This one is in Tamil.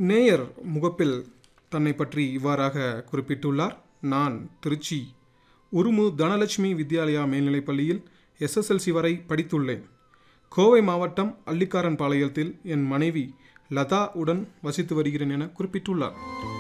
நேயர் முகப்பில் தன்னை பற்றி இவ்வாறாக குறிப்பிட்டுள்ளார். நான் திருச்சி உருமு தனலட்சுமி வித்யாலயா மேல்நிலைப்பள்ளியில் எஸ்எஸ்எல்சி வரை படித்துள்ளேன். கோவை மாவட்டம் அள்ளிக்காரன்பாளையத்தில் என் மனைவி லதா உடன் வசித்து வருகிறேன் என குறிப்பிட்டுள்ளார்.